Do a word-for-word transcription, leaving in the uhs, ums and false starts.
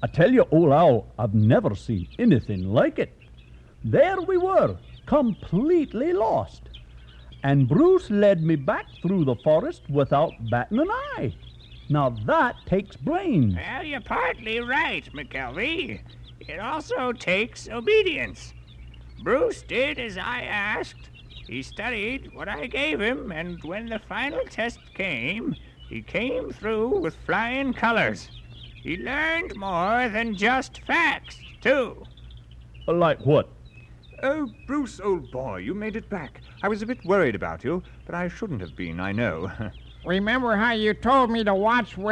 I tell you, old owl, I've never seen anything like it. There we were, completely lost. And Bruce led me back through the forest without batting an eye. Now that takes brains. Well, you're partly right, McKelvey. It also takes obedience. Bruce did as I asked. He studied what I gave him, and when the final test came, he came through with flying colors. He learned more than just facts, too. Like what? Oh, Bruce, old boy, you made it back. I was a bit worried about you, but I shouldn't have been, I know. Remember how you told me to watch